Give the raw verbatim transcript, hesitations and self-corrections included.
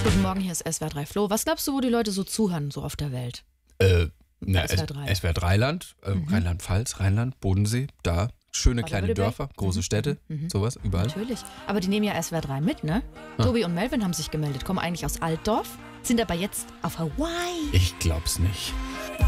Guten Morgen, hier ist S W R drei Flo. Was glaubst du, wo die Leute so zuhören, so auf der Welt? Äh, na, S W R drei. S W R drei Land, äh, Mhm. Rheinland-Pfalz, Rheinland, Bodensee, da schöne Warte, kleine warte, Dörfer, große Mhm, Städte, mhm, mhm. sowas, überall. Natürlich. Aber die nehmen ja S W R drei mit, ne? Ah. Tobi und Melvin haben sich gemeldet, kommen eigentlich aus Altdorf, sind aber jetzt auf Hawaii. Ich glaub's nicht.